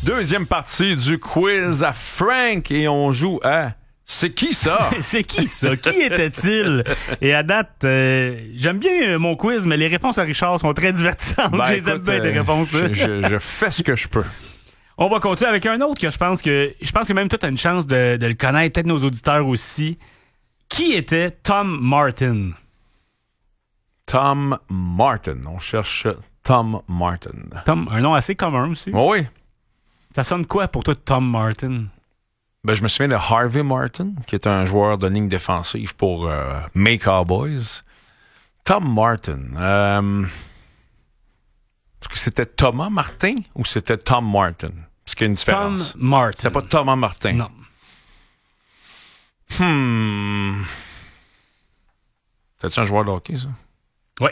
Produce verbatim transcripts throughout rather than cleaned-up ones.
Deuxième partie du quiz à Frank et on joue à... C'est qui ça? C'est qui ça? Qui était-il? Et à date, euh, j'aime bien mon quiz, mais les réponses à Richard sont très divertissantes. Ben, je les aime bien, tes réponses. Je, je, je fais ce que je peux. On va continuer avec un autre que je pense que je pense que même toi t'as une chance de, de le connaître, peut-être nos auditeurs aussi. Qui était Tom Martin? Tom Martin. On cherche Tom Martin. Tom, un nom assez commun aussi. Oh oui. Ça sonne quoi pour toi, Tom Martin? Ben, je me souviens de Harvey Martin, qui est un joueur de ligne défensive pour euh, mes Cowboys. Tom Martin. Euh, est-ce que c'était Thomas Martin ou c'était Tom Martin? Est-ce qu'il y a une différence? Tom Martin. C'est pas Thomas Martin. Non. Hmm. C'est-tu un joueur de hockey, ça? Oui.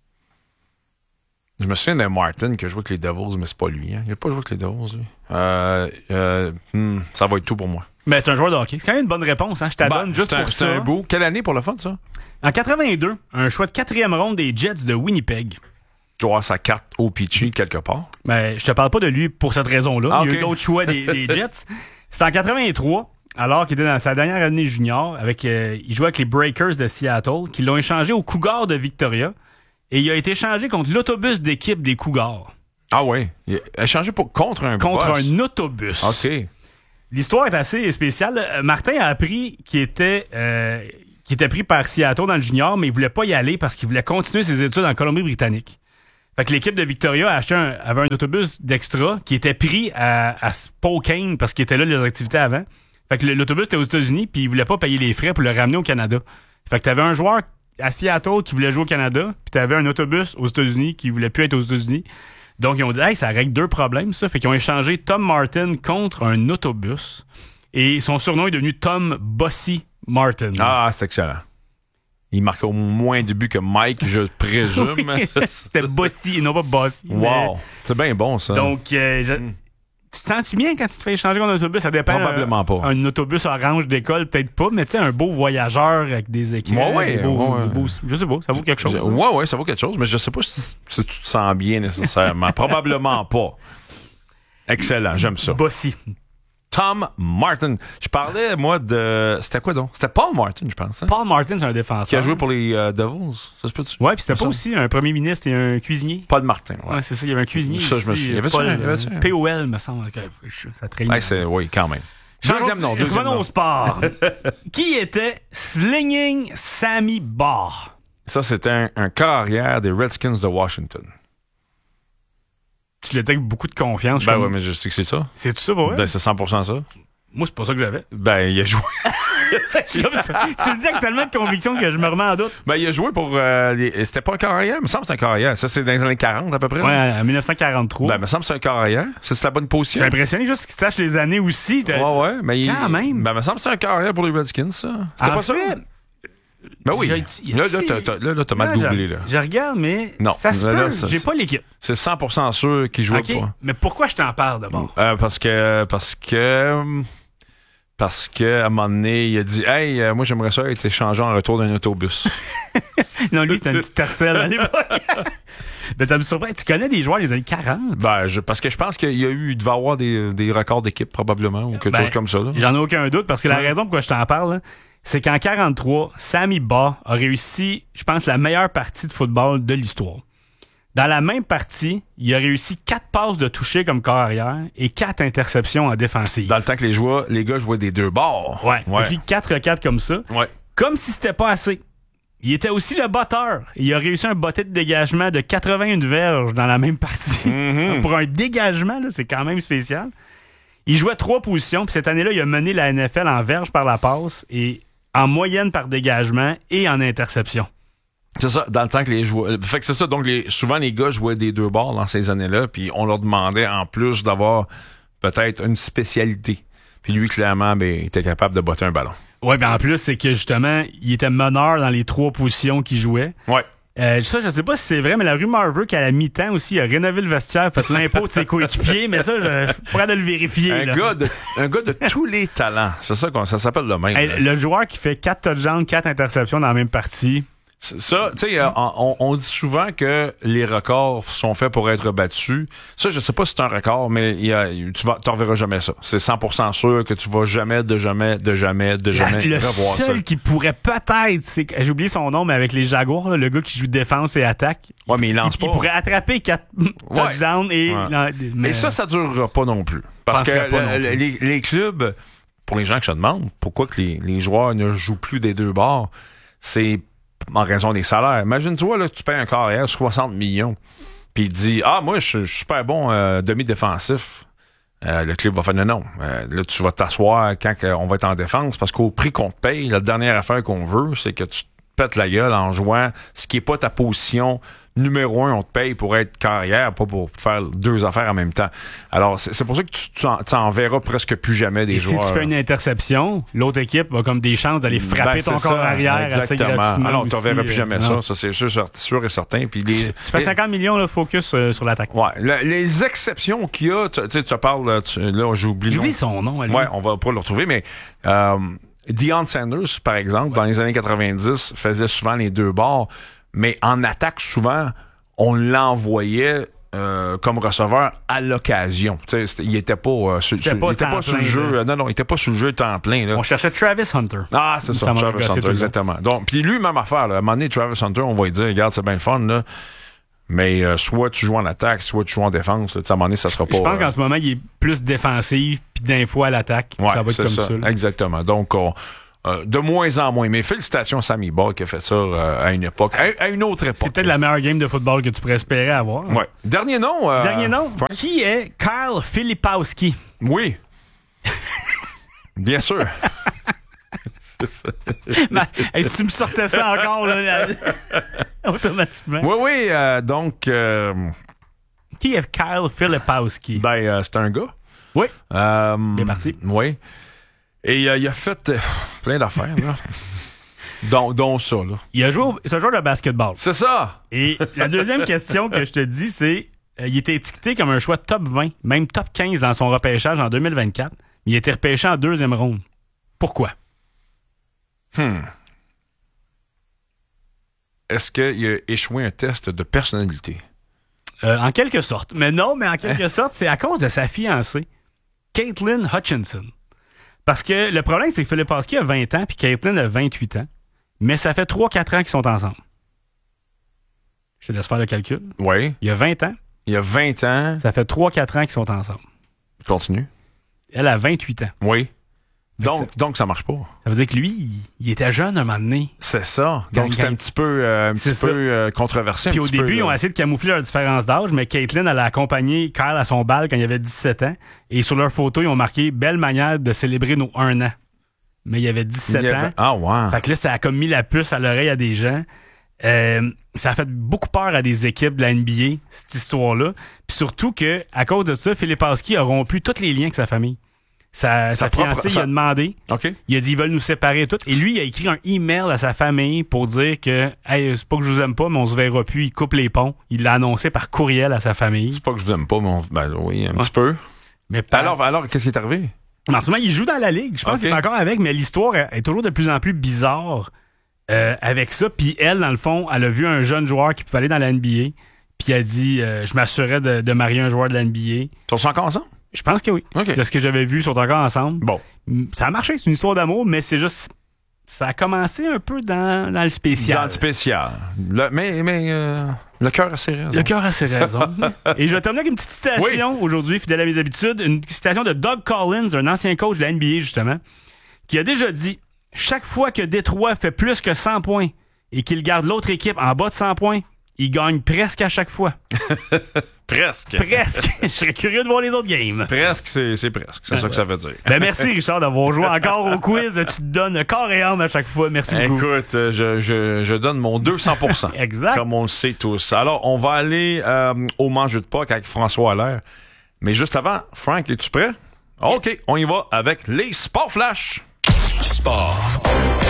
Je me souviens d'un Martin qui a joué avec les Devils, mais c'est pas lui. Hein? Il a pas joué avec les Devils, lui. Euh, euh, hmm, ça va être tout pour moi. Mais t'es un joueur de hockey. C'est quand même une bonne réponse. Hein? Je t'adonne Ben, juste c'est un, pour c'est ça. un beau. Quelle année pour le fun, ça? En quatre-vingt-deux, un choix de quatrième ronde des Jets de Winnipeg. Je dois avoir sa carte au pitchy quelque part. Ben, je te parle pas de lui pour cette raison-là. Ah, Il y a eu okay. d'autres choix des, des Jets. C'est en quatre-vingt-trois, alors qu'il était dans sa dernière année junior. Avec, euh, il jouait avec les Breakers de Seattle, qui l'ont échangé aux Cougars de Victoria. Et il a été échangé contre l'autobus d'équipe des Cougars. Ah oui. Il a échangé pour, contre un Contre boss. un autobus. OK. L'histoire est assez spéciale. Martin a appris qu'il était, euh, qu'il était pris par Seattle dans le junior, mais il voulait pas y aller parce qu'il voulait continuer ses études en Colombie-Britannique. Fait que l'équipe de Victoria a acheté un, avait un autobus d'extra qui était pris à, à Spokane parce qu'il était là les activités avant. Fait que l'autobus était aux États-Unis puis il voulait pas payer les frais pour le ramener au Canada. Fait que t'avais un joueur à Seattle qui voulait jouer au Canada, puis t'avais un autobus aux États-Unis qui voulait plus être aux États-Unis. Donc ils ont dit hey, ça règle deux problèmes ça. Fait qu'ils ont échangé Tom Martin contre un autobus et son surnom est devenu Tom Bossy Martin. Ah, c'est excellent. Il marquait au moins de buts que Mike, je présume. Oui, c'était Bossy et non pas Bossy. Wow. Mais... C'est bien bon, ça. Donc, euh, je... mm. tu te sens-tu bien quand tu te fais échanger contre un autobus? Ça dépend. Probablement un, pas. Un autobus orange d'école, peut-être pas, mais tu sais, un beau voyageur avec des écrans. Ouais, ouais, des beaux, ouais. des beaux, je sais pas, ça vaut quelque chose. Je, ouais, ouais, ça vaut quelque chose, mais je sais pas si, si tu te sens bien nécessairement. Probablement pas. Excellent, j'aime ça. Bossy. Tom Martin. Je parlais, moi, de... C'était quoi donc? C'était Paul Martin, je pense. Hein? Paul Martin, c'est un défenseur. Qui a joué pour les euh, Devils. Ça se peut-tu? Ouais, puis c'était ça. pas aussi un premier ministre et un cuisinier. Paul Martin, ouais. Ouais, c'est ça, il y avait un cuisinier. Ça, ici, je me souviens. Y avait-tu Paul, un- y avait-tu un- P O L, me semble. Que, ça trahit. Ouais, c'est, oui, quand même. Deuxième nom, deuxième Revenons nom. au sport. Qui était Slinging Sammy Barr? Ça, c'était un, un carrière des Redskins de Washington. Tu l'as dit avec beaucoup de confiance. Ben comme... ouais, mais je sais que c'est ça. C'est tout ça pour vrai? Ben, c'est cent pour cent ça. Moi, c'est pas ça que j'avais. Ben, il a joué. tu le dis avec tellement de conviction que je me remets en doute. Ben, il a joué pour... Euh, les... C'était pas un carrière? Il me semble que c'est un carrière. Ça, c'est dans les années quarante, à peu près. Ouais, en dix-neuf cent quarante-trois. Ben, il me semble que c'est un carrière. Ça, c'est la bonne position. T'es impressionné juste qu'il sache les années aussi. T'as... Ouais, ouais. Mais il... Quand même. Ben, il me semble que c'est un carrière pour les Redskins, ça. C'était En pas fait, ça? Ben oui. j'ai- Là, là, t'as, t'as, là, là, t'as mal Là, doublé, je, là. je regarde, mais Non. ça se Là, peut. là, ça, J'ai c'est- pas l'équipe. C'est cent pour cent sûr qu'il jouait OK, pas. mais pourquoi je t'en parle d'abord? Euh, parce que... Parce que... Parce que à un moment donné, il a dit « Hey, euh, moi, j'aimerais ça être échangé en retour d'un autobus. Non, lui, c'était un petit tercel à l'époque. Ben, ça me surprend. Tu connais des joueurs des années quarante? » Ben, je, parce que je pense qu'il y a eu... Il devait avoir des, des records d'équipe, probablement, ou quelque Ben, chose comme ça. Là. J'en ai aucun doute, parce que la Ouais. raison pourquoi je t'en parle, là, c'est qu'en quarante-trois, Sammy Barr a réussi, je pense, la meilleure partie de football de l'histoire. Dans la même partie, il a réussi quatre passes de toucher comme corps arrière et quatre interceptions en défensive. Dans le temps que les, joueurs, les gars jouaient des deux bords. Ouais. Ouais. Et puis quatre quatre comme ça. Ouais. Comme si c'était pas assez. Il était aussi le botteur. Il a réussi un botté de dégagement de quatre-vingt-un verges dans la même partie. Mhm. Pour un dégagement, là, c'est quand même spécial. Il jouait trois positions, puis cette année-là, il a mené la N F L en verges par la passe et en moyenne par dégagement et en interception. C'est ça, dans le temps que les joueurs... Fait que c'est ça, donc les, souvent les gars jouaient des deux bords dans ces années-là, puis on leur demandait en plus d'avoir peut-être une spécialité. Puis lui, clairement, ben, il était capable de botter un ballon. Ouais, ben en plus, c'est que justement, il était meneur dans les trois positions qu'il jouait. Ouais. Euh, ça, je sais pas si c'est vrai, mais la rumeur veut qu'à la mi-temps aussi, il a rénové le vestiaire, fait l'impôt de ses coéquipiers, mais ça, je pourrais de le vérifier. Un là. gars, de, un gars de tous les talents. C'est ça qu'on ça s'appelle le même. Hey, là. le joueur qui fait quatre touchdowns, quatre interceptions dans la même partie, Ça, tu sais, on, on dit souvent que les records sont faits pour être battus. Ça, je sais pas si c'est un record, mais il y a, tu vas, t'en reverras jamais ça. C'est cent pour cent sûr que tu vas jamais, de jamais, de jamais, de jamais La, revoir ça. Le seul qui pourrait peut-être, c'est que, j'ai oublié son nom, mais avec les Jaguars, là, le gars qui joue défense et attaque. Ouais, mais il lance il, pas. Il pourrait attraper quatre ouais. touchdowns et... Ouais. Non, mais et ça, ça durera pas non plus. Parce que pas non le, plus. Les, les clubs, pour les gens qui se demandent pourquoi que les, les joueurs ne jouent plus des deux bords, c'est en raison des salaires. Imagine-toi, là, tu payes un carrière soixante millions, puis il dit « Ah, moi, je suis super bon euh, demi-défensif. Euh, » Le club va faire « Non, non. Euh, là, tu vas t'asseoir quand on va être en défense, parce qu'au prix qu'on te paye, la dernière affaire qu'on veut, c'est que tu te pètes la gueule en jouant ce qui n'est pas ta position numéro un, on te paye pour être carrière, pas pour faire deux affaires en même temps. Alors, c'est, c'est pour ça que tu, tu, en, tu en verras presque plus jamais des et joueurs. Si tu fais une interception, l'autre équipe a comme des chances d'aller frapper ben, ton corps ça, arrière exactement. assez gratuitement. Alors, tu n'en verras plus aussi, jamais euh, ça. non. Ça, c'est sûr, sûr et certain. Puis les, tu fais les, cinquante millions, là, focus euh, sur l'attaque. Ouais. Le, les exceptions qu'il y a, tu sais, tu parles, tu, là, j'ai oublié. J'oublie son nom. Ouais, on va pas le retrouver, mais euh, Deion Sanders, par exemple, ouais. dans les années quatre-vingt-dix, faisait souvent les deux bords, mais en attaque, souvent, on l'envoyait euh, comme receveur à l'occasion. Tu sais, il était pas, euh, sur, C'était sur, pas il était pas sur le jeu. Là. Non, non, il était pas sur le jeu temps plein. Là. On cherchait Travis Hunter. Ah, c'est ça, ça Travis Hunter, exactement. Donc, puis lui, même affaire. Là, à un moment donné, Travis Hunter, on va lui dire, regarde, c'est bien le fun, là. Mais euh, soit tu joues en attaque, soit tu joues en défense. Là, à un moment donné, ça sera pas... Je pense euh... qu'en ce moment, il est plus défensif, puis d'un fois à l'attaque. Ouais, ça va être comme ça. ça exactement. Donc, on... Euh, de moins en moins. Mais félicitations à Sammy Baugh qui a fait ça euh, à une époque, à, à une autre époque. C'est peut-être la meilleure game de football que tu pourrais espérer avoir. Ouais. Dernier nom. Euh, Dernier nom. Frank? Qui est Kyle Filipowski? Oui. Bien sûr. C'est ça. Ben, hey, si tu me sortais ça encore, là, automatiquement. Oui, oui. Euh, donc. Euh, Qui est Kyle Filipowski? Ben, euh, c'est un gars. Oui. Euh, Bien parti. Oui. Et euh, il a fait euh, plein d'affaires, là. dont, dont ça, là. Il a joué au, c'est un joueur de basketball. C'est ça! Et la deuxième question que je te dis, c'est euh, il était étiqueté comme un choix top vingt, même top quinze dans son repêchage en deux mille vingt-quatre. Il a été repêché en deuxième ronde. Pourquoi? Hmm. Est-ce qu'il a échoué un test de personnalité? Euh, en quelque sorte. Mais non, mais en quelque sorte, c'est à cause de sa fiancée, Caitlin Hutchinson. Parce que le problème, c'est que Filipowski a vingt ans puis Caitlin a vingt-huit ans. Mais ça fait trois quatre ans qu'ils sont ensemble. Je te laisse faire le calcul. Oui. Il y a vingt ans. Il y a vingt ans. Ça fait trois quatre ans qu'ils sont ensemble. Continue. Elle a vingt-huit ans. Oui. Donc, ça, donc, ça marche pas. Ça veut dire que lui, il, il était jeune un moment donné. C'est ça. Donc, Gang, c'était gang. un petit peu, euh, un petit peu euh, controversé. Puis un au petit début, peu, ils ont là. essayé de camoufler leur différence d'âge, mais Caitlin, elle a accompagné Kyle à son bal quand il avait dix-sept ans. Et sur leur photo, ils ont marqué « Belle manière de célébrer nos un an ». Mais il avait dix-sept Il y avait... ans. Ah, wow. Fait que là, ça a comme mis la puce à l'oreille à des gens. Euh, ça a fait beaucoup peur à des équipes de la N B A, cette histoire-là. Puis surtout que, à cause de ça, Filipowski a rompu tous les liens avec sa famille. Sa, sa, sa fiancée, propre, ça... il a demandé. Okay. Il a dit, ils veulent nous séparer et tout. Et lui, il a écrit un email à sa famille pour dire que, hey, c'est pas que je vous aime pas, mais on se verra plus. Il coupe les ponts. Il l'a annoncé par courriel à sa famille. C'est pas que je vous aime pas, mais on... ben oui, un ouais. petit peu. Mais par... alors, alors, qu'est-ce qui est arrivé? En ce moment, il joue dans la ligue. Je pense okay. qu'il est encore avec, mais l'histoire est toujours de plus en plus bizarre euh, avec ça. Puis elle, dans le fond, elle a vu un jeune joueur qui pouvait aller dans la N B A. Puis elle a dit, euh, je m'assurais de, de marier un joueur de la N B A. Ils sont encore ensemble? Je pense que oui. Okay. De ce que j'avais vu, ils sont encore ensemble. Bon. Ça a marché, c'est une histoire d'amour, mais c'est juste... Ça a commencé un peu dans, dans le spécial. Dans le spécial. Le, mais mais euh, le cœur a ses raisons. Le cœur a ses raisons. Et je vais terminer avec une petite citation oui. aujourd'hui, fidèle à mes habitudes. Une citation de Doug Collins, un ancien coach de la N B A, justement, qui a déjà dit « Chaque fois que Détroit fait plus que cent points et qu'il garde l'autre équipe en bas de cent points, il gagne presque à chaque fois. » Presque. Presque. Je serais curieux de voir les autres games. Presque, c'est, c'est presque. C'est ben, ça que ça veut dire. Ben merci, Richard, d'avoir joué encore au quiz. Tu te donnes corps et âme à chaque fois. Merci beaucoup. Écoute, je, je, je donne mon deux cents pour cent. Exact. Comme on le sait tous. Alors, on va aller euh, au Mangeux de Pâques avec François Allaire. Mais juste avant, Frank, es-tu prêt? OK, on y va avec les Sports Flash. Sport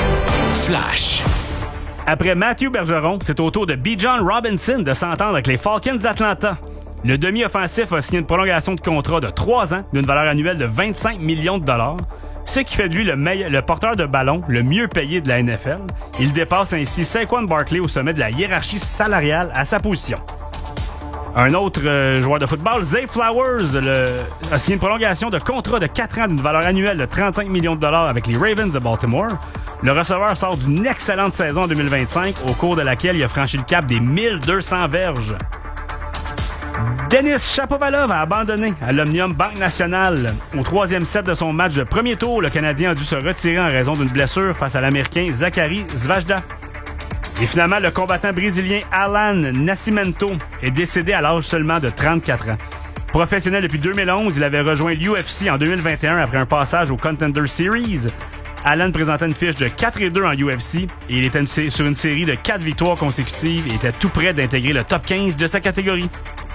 Flash. Après Matthew Bergeron, c'est au tour de Bijan Robinson de s'entendre avec les Falcons d'Atlanta. Le demi-offensif a signé une prolongation de contrat de trois ans d'une valeur annuelle de vingt-cinq millions de dollars. ce qui fait de lui le, meilleur, le porteur de ballon le mieux payé de la N F L. Il dépasse ainsi Saquon Barkley au sommet de la hiérarchie salariale à sa position. Un autre euh, joueur de football, Zay Flowers, le, a signé une prolongation de contrat de quatre ans d'une valeur annuelle de trente-cinq millions de dollars avec les Ravens de Baltimore. Le receveur sort d'une excellente saison en deux mille vingt-cinq, au cours de laquelle il a franchi le cap des mille deux cents verges. Denis Shapovalov a abandonné à l'Omnium Banque Nationale. Au troisième set de son match de premier tour, le Canadien a dû se retirer en raison d'une blessure face à l'Américain Zachary Zvajda. Et finalement, le combattant brésilien Alan Nascimento est décédé à l'âge seulement de trente-quatre ans. Professionnel depuis deux mille onze, il avait rejoint l'U F C en deux mille vingt et un après un passage au Contender Series. Alan présentait une fiche de quatre et deux en U F C et il était sur une série de quatre victoires consécutives et était tout près d'intégrer le top quinze de sa catégorie.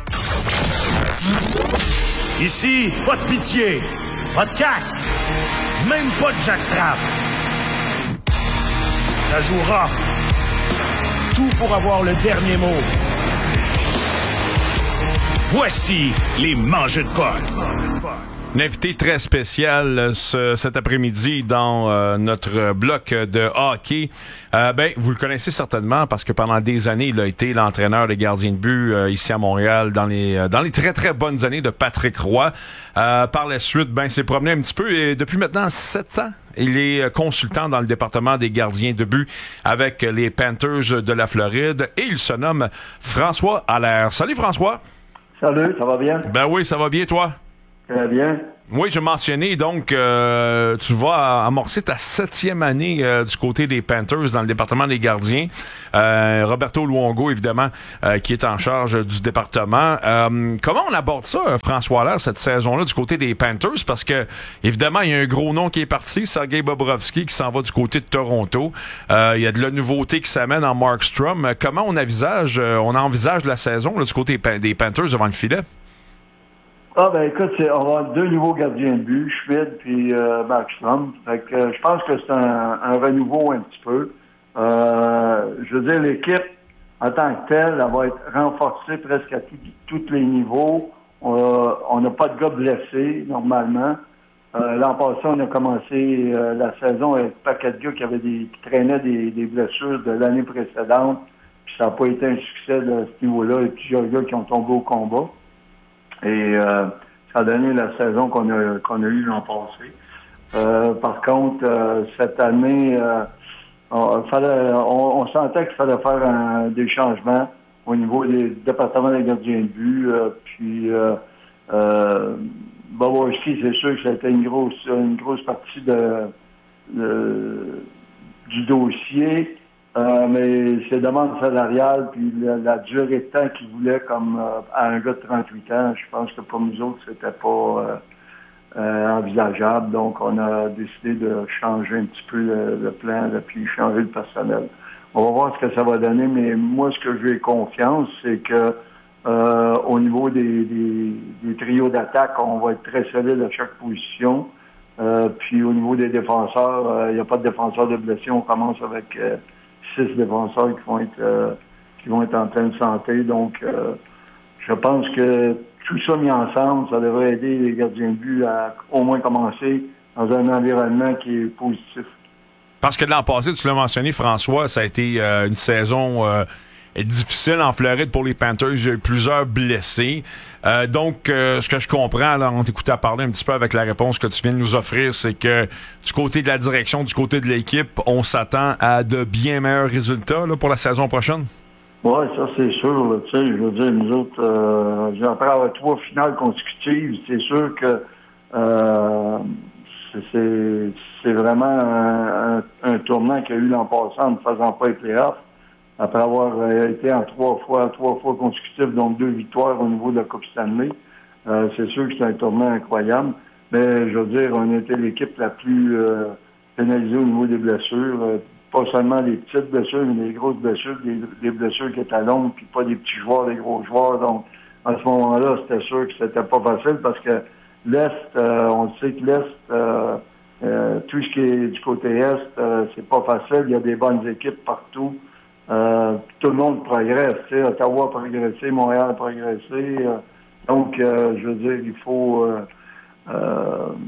Ici, pas de pitié, pas de casque, même pas de jackstrap. Ça joue rough. Tout pour avoir le dernier mot. Voici les mangeux de potes. Un invité très spécial ce, cet après-midi dans euh, notre bloc de hockey. Euh, ben, vous le connaissez certainement parce que pendant des années, il a été l'entraîneur des gardiens de but euh, ici à Montréal dans les euh, dans les très très bonnes années de Patrick Roy. Euh, par la suite, ben, s'est promené un petit peu et depuis maintenant sept ans, il est consultant dans le département des gardiens de but avec les Panthers de la Floride et il se nomme François Allaire. Salut François. Salut, ça va bien? Ben oui, ça va bien toi? Très bien. Oui, je mentionnais donc, euh, tu vas amorcer ta septième année euh, du côté des Panthers dans le département des gardiens. Euh, Roberto Luongo, évidemment, euh, qui est en charge du département. Euh, comment on aborde ça, François Allaire, cette saison-là du côté des Panthers? Parce que, évidemment, il y a un gros nom qui est parti, Sergei Bobrovsky, qui s'en va du côté de Toronto. Euh, il y a de la nouveauté qui s'amène en Markstrom. Comment on envisage, euh, on envisage la saison là, du côté des Panthers devant le filet? Ah ben écoute, c'est, on va avoir deux nouveaux gardiens de but, Schmidt puis euh, Markstrom. Fait que euh, je pense que c'est un, un renouveau un petit peu. Euh, je veux dire, l'équipe, en tant que telle, elle va être renforcée presque à tout, tous les niveaux. On n'a pas de gars blessés, normalement. Euh, l'an passé, on a commencé euh, la saison avec un paquet de gars qui, avaient des, qui traînaient des, des blessures de l'année précédente. Puis ça n'a pas été un succès de ce niveau-là. Il y a plusieurs gars qui ont tombé au combat. Et euh, ça a donné la saison qu'on a qu'on a eue l'an passé. Euh, par contre, euh, cette année, euh, on, fallait, on, on sentait qu'il fallait faire un, des changements au niveau des départements des gardiens de but. Euh, puis, euh, euh, Bobrovsky, c'est sûr que ça a été une grosse une grosse partie de, de du dossier. Euh, mais ses demandes salariales, puis la, la durée de temps qu'il voulait comme euh, à un gars de trente-huit ans, je pense que pour nous autres, c'était pas euh, euh, envisageable. Donc, on a décidé de changer un petit peu le, le plan, là, puis changer le personnel. On va voir ce que ça va donner, mais moi, ce que j'ai confiance, c'est que euh, au niveau des, des, des trios d'attaque, on va être très solide à chaque position. Euh, puis au niveau des défenseurs, il euh, n'y a pas de défenseurs de blessés. On commence avec euh, six défenseurs qui vont être euh, qui vont être en pleine santé. Donc, euh, je pense que tout ça mis ensemble, ça devrait aider les gardiens de but à au moins commencer dans un environnement qui est positif. Parce que l'an passé, tu l'as mentionné, François, ça a été euh, une saison euh, difficile en Floride pour les Panthers. Il y a eu plusieurs blessés. Euh, donc, euh, ce que je comprends, là, on t'écoutait parler un petit peu avec la réponse que tu viens de nous offrir, c'est que du côté de la direction, du côté de l'équipe, on s'attend à de bien meilleurs résultats là, pour la saison prochaine? Oui, ça c'est sûr. Tu sais, je veux dire, nous autres, euh, après avoir trois finales consécutives, c'est sûr que euh, c'est, c'est, c'est vraiment un, un, un tournant qu'il y a eu l'an passé en ne faisant pas les playoffs. Après avoir euh, été en trois fois, trois fois consécutifs, donc deux victoires au niveau de la Coupe Stanley. Euh, c'est sûr que c'est un tournant incroyable. Mais je veux dire, on était l'équipe la plus euh, pénalisée au niveau des blessures. Euh, pas seulement des petites blessures, mais des grosses blessures, des, des blessures qui étaient longues, puis pas des petits joueurs, des gros joueurs. Donc, à ce moment-là, c'était sûr que c'était pas facile parce que l'Est, euh, on sait que l'Est, euh, euh, tout ce qui est du côté Est, euh, c'est pas facile. Il y a des bonnes équipes partout. Euh, tout le monde progresse, tu sais, Ottawa a progressé, Montréal a progressé. Euh, donc, euh, je veux dire, il faut... Euh, euh,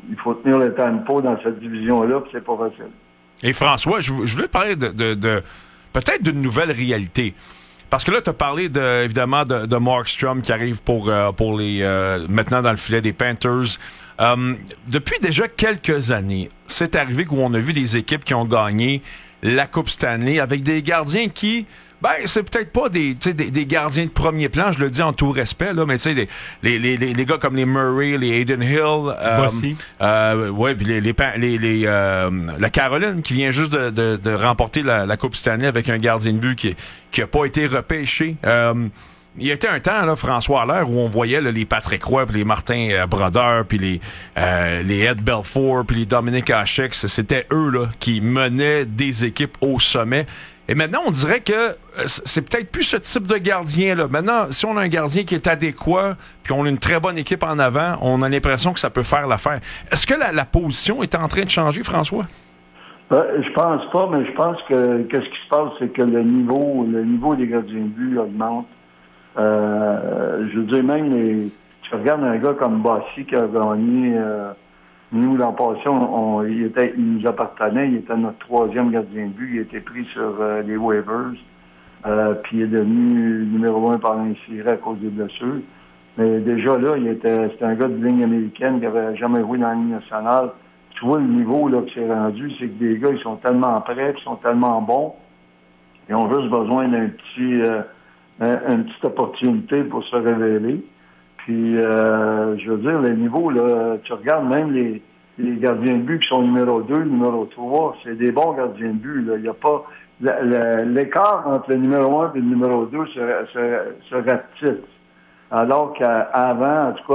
il faut tenir le tempo dans cette division-là, puis c'est pas facile. Et François, je, je voulais parler de, de, de peut-être d'une nouvelle réalité. Parce que là, tu as parlé de, évidemment de, de Markstrom qui arrive pour, euh, pour les euh, maintenant dans le filet des Panthers. Euh, depuis déjà quelques années, c'est arrivé qu'on a vu des équipes qui ont gagné la Coupe Stanley avec des gardiens qui, ben, c'est peut-être pas des, des, des gardiens de premier plan, je le dis en tout respect, là, mais tu sais, les, les, les, les gars comme les Murray, les Hayden Hill, euh, Bossy. Euh, ouais, puis les, les, les, les euh, la Caroline qui vient juste de, de, de remporter la, la Coupe Stanley avec un gardien de but qui, qui a pas été repêché. Euh, il y a été un temps, là, François Allaire, où on voyait là, les Patrick Roy, puis les Martin euh, Brodeur, puis les, euh, les Ed Belfour, puis les Dominique Hasek. C'était eux là, qui menaient des équipes au sommet. Et maintenant, on dirait que c'est peut-être plus ce type de gardien-là. Maintenant, si on a un gardien qui est adéquat, puis on a une très bonne équipe en avant, on a l'impression que ça peut faire l'affaire. Est-ce que la, la position est en train de changer, François? Ben, je pense pas, mais je pense que qu'est-ce qui se passe, c'est que le niveau, le niveau des gardiens de but augmente. Euh, je veux dire, même les, tu regardes un gars comme Bossy qui a gagné, euh, nous, l'an passé, on, on, il, était, il nous appartenait, il était notre troisième gardien de but, il a été pris sur euh, les waivers, euh, puis il est devenu numéro un par l'insiré à cause des blessures. Mais déjà là, il était, c'était un gars de ligne américaine qui avait jamais joué dans la ligne nationale. Tu vois le niveau là que c'est rendu, c'est que des gars, ils sont tellement prêts, ils sont tellement bons, ils ont juste besoin d'un petit, euh, un, une petite opportunité pour se révéler. Puis, euh, je veux dire, le niveau, là, tu regardes même les, les gardiens de but qui sont numéro deux, numéro trois, c'est des bons gardiens de but. Là. Il n'y a pas... L'écart entre le numéro un et le numéro deux se, se, se rapetisse. Alors qu'avant, en tout cas,